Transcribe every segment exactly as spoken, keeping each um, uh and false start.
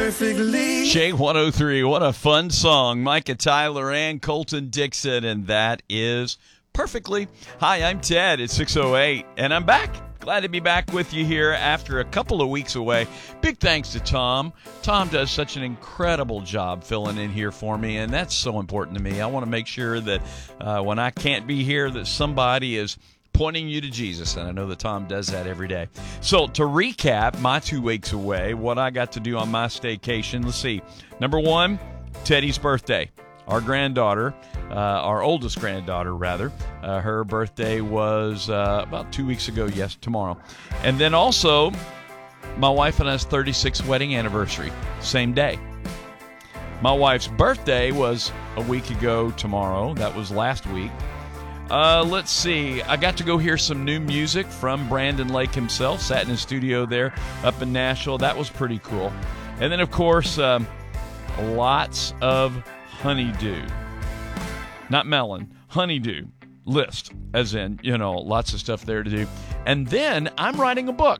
perfectly. J one oh three, what a fun song. Micah Tyler and Colton Dixon, and that is Perfectly. Hi, I'm Ted. It's six oh eight, and I'm back. Glad to be back with you here after a couple of weeks away. Big thanks to Tom. Tom does such an incredible job filling in here for me, and that's so important to me. I want to make sure that uh, when I can't be here, that somebody is pointing you to Jesus, and I know that Tom does that every day. So to recap my two weeks away, what I got to do on my staycation, let's see. Number one, Teddy's birthday. Our granddaughter, uh, our oldest granddaughter, rather, uh, her birthday was uh, about two weeks ago, yes, tomorrow. And then also, my wife and I's thirty-sixth wedding anniversary, same day. My wife's birthday was a week ago tomorrow. That was last week. Uh, let's see. I got to go hear some new music from Brandon Lake himself. Sat in his studio there up in Nashville. That was pretty cool. And then, of course, um, lots of honeydew. Not melon. Honeydew list. As in, you know, lots of stuff there to do. And then I'm writing a book.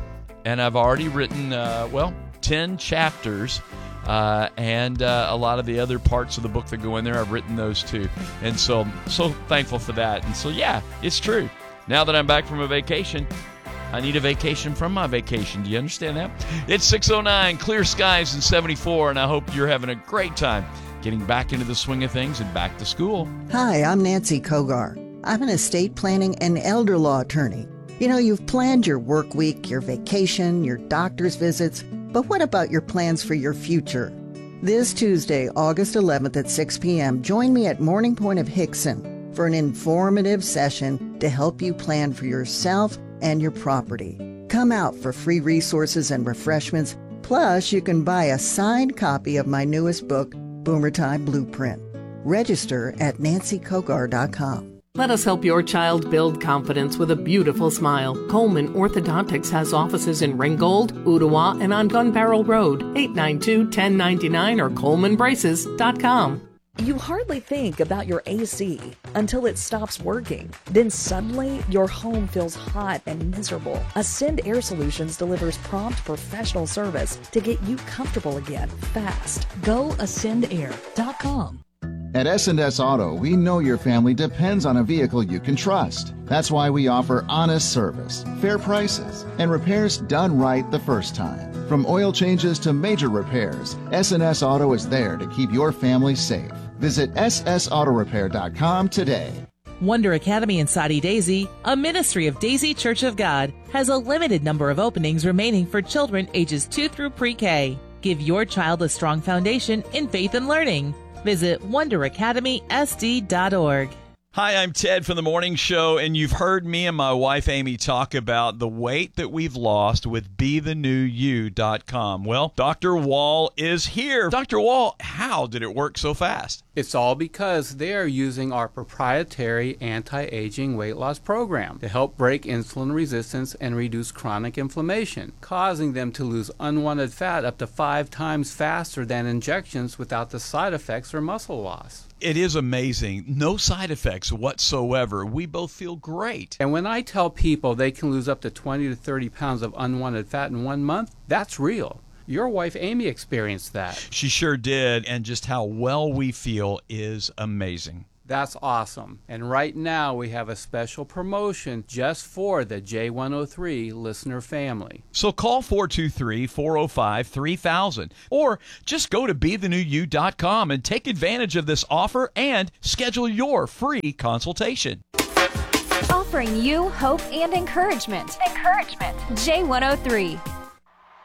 And I've already written, uh, well, ten chapters. Uh, and uh, a lot of the other parts of the book that go in there, I've written those too. And so, so thankful for that. And so, yeah, it's true. Now that I'm back from a vacation, I need a vacation from my vacation. Do you understand that? It's six oh nine, clear skies and seventy-four, and I hope you're having a great time getting back into the swing of things and back to school. Hi, I'm Nancy Kogar. I'm an estate planning and elder law attorney. You know, you've planned your work week, your vacation, your doctor's visits, but what about your plans for your future? This Tuesday, August eleventh at six p.m., join me at Morning Point of Hickson for an informative session to help you plan for yourself and your property. Come out for free resources and refreshments, plus you can buy a signed copy of my newest book, Boomer Time Blueprint. Register at nancy kogar dot com. Let us help your child build confidence with a beautiful smile. Coleman Orthodontics has offices in Ringgold, Ottawa, and on Gun Barrel Road, eight nine two, one oh nine nine or coleman braces dot com. You hardly think about your A C until it stops working. Then suddenly, your home feels hot and miserable. Ascend Air Solutions delivers prompt professional service to get you comfortable again fast. Go ascend air dot com. At S and S Auto, we know your family depends on a vehicle you can trust. That's why we offer honest service, fair prices, and repairs done right the first time. From oil changes to major repairs, S and S Auto is there to keep your family safe. Visit s s auto repair dot com today. Wonder Academy in Soddy Daisy, a ministry of Daisy Church of God, has a limited number of openings remaining for children ages two through pre-K. Give your child a strong foundation in faith and learning. Visit wonder academy s d dot org. Hi, I'm Ted from The Morning Show, and you've heard me and my wife Amy talk about the weight that we've lost with be the new you dot com. Well, Doctor Wall is here. Doctor Wall, how did it work so fast? It's all because they are using our proprietary anti-aging weight loss program to help break insulin resistance and reduce chronic inflammation, causing them to lose unwanted fat up to five times faster than injections without the side effects or muscle loss. It is amazing. No side effects whatsoever. We both feel great. And when I tell people they can lose up to twenty to thirty pounds of unwanted fat in one month, that's real. Your wife Amy experienced that. She sure did, and just how well we feel is amazing. That's awesome. And right now we have a special promotion just for the J one oh three listener family. So call four two three, four oh five, three thousand or just go to be the new you dot com and take advantage of this offer and schedule your free consultation. Offering you hope and encouragement. Encouragement. J one oh three.